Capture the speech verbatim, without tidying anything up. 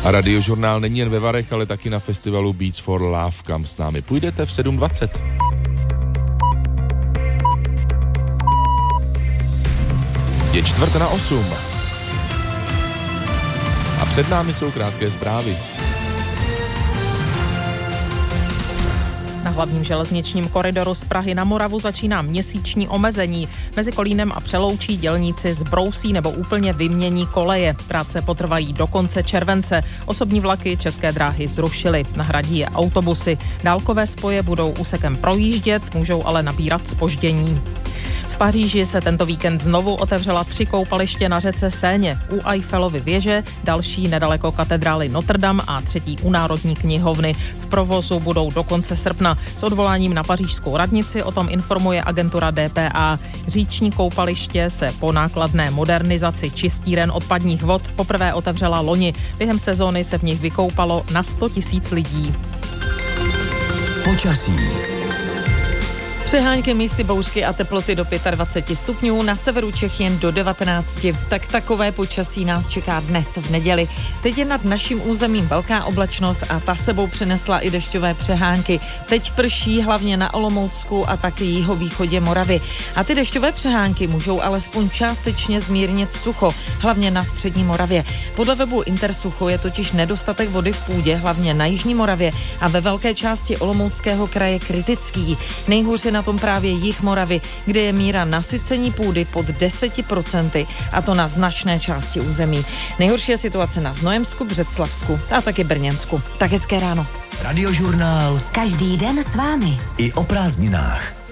A Radiožurnál není jen ve Varech, ale taky na festivalu Beats for Love, kam s námi půjdete v sedm dvacet. Je čtvrt na osm. A před námi jsou krátké zprávy. Na hlavním železničním koridoru z Prahy na Moravu začíná měsíční omezení. Mezi Kolínem a Přeloučí dělníci zbrousí nebo úplně vymění koleje. Práce potrvají do konce července. Osobní vlaky České dráhy zrušily. Nahradí je autobusy. Dálkové spoje budou úsekem projíždět, můžou ale nabírat zpoždění. V Paříži se tento víkend znovu otevřela tři koupaliště na řece Séně. U Eiffelovy věže, další nedaleko katedrály Notre Dame a třetí u Národní knihovny. V provozu budou do konce srpna. S odvoláním na pařížskou radnici o tom informuje agentura D P A. Říční koupaliště se po nákladné modernizaci čistíren odpadních vod poprvé otevřela loni. Během sezóny se v nich vykoupalo na sto tisíc lidí. Počasí. Přehánky, místy bouřky a teploty do dvacet pět stupňů, na severu Čech jen do devatenáct. Tak takové počasí nás čeká dnes v neděli. Teď je nad naším územím velká oblačnost a ta sebou přinesla i dešťové přehánky. Teď prší hlavně na Olomoucku a taky jihovýchodě Moravy. A ty dešťové přehánky můžou alespoň částečně zmírnit sucho, hlavně na střední Moravě. Podle webu Intersucho je totiž nedostatek vody v půdě, hlavně na jižní Moravě a ve velké části Olomouckého kraje kritický. Nejhůře na tom právě jih Moravy, kde je míra nasycení půdy pod deset procent, a to na značné části území. Nejhorší je situace na Znojemsku, Břeclavsku a taky Brněnsku. Tak hezké ráno. Radiožurnál. Každý den s vámi. I o prázdninách.